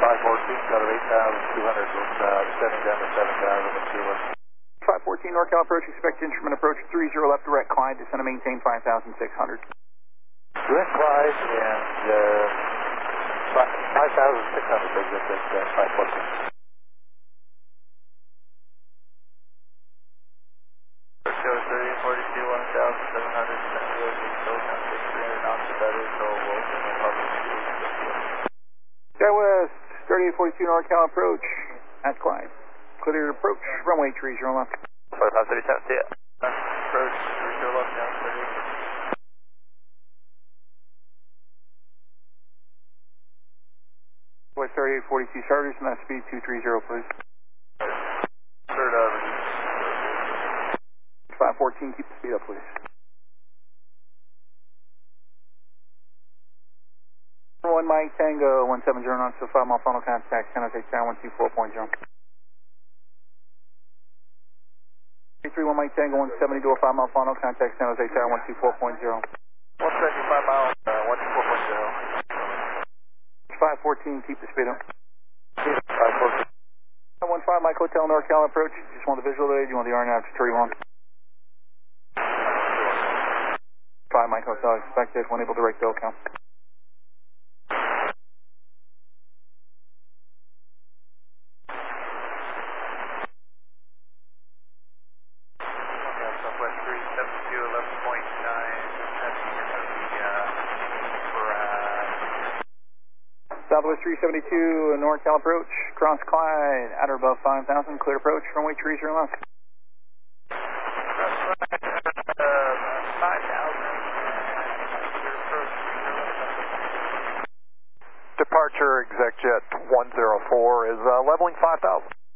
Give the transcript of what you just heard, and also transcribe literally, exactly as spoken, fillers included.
five fourteen, got an eight thousand two hundred, with uh, descending down to seven thousand and two hundred. five fourteen NorCal approach, expect instrument approach three zero left direct, Clyde, descend and maintain five thousand six hundred. Direct Clyde and uh, five thousand six hundred, exit at uh, five fourteen. Show thirty forty-two, one thousand seven hundred, San Diego, SoCal, three hundred knots of better, so Wilson, Republic, Skywest, thirty-eight forty-two NorCal approach, at Clyde. Clear approach, runway three zero left. forty-five thirty-seven, see ya. Approach, three zero left, down thirty. West thirty-eight forty-two starters, and that speed two three zero, please. Third of five fourteen, keep the speed up, please. one Mike Tango, one seven zero knots, so five mile final contact, San Jose Tower one two four point zero. three one Mike Tango, one seventy, do a five mile final contact, San Jose Tower one two four point zero. one seventy-five miles, uh, one two four point zero. five fourteen, keep the speed up. five fourteen. one five Mike Hotel NorCal approach, just want the visual aid, you want the R N A V to three one. five Mike Hotel expected, one able direct bill count. Southwest three seventy-two, eleven point nine, that's going to be, uh, for, uh... Southwest three seventy-two, NorCal approach, cross Clyde, at or above five thousand, clear approach, runway three zero left. five thousand. Departure exec jet one zero four is uh, leveling five thousand.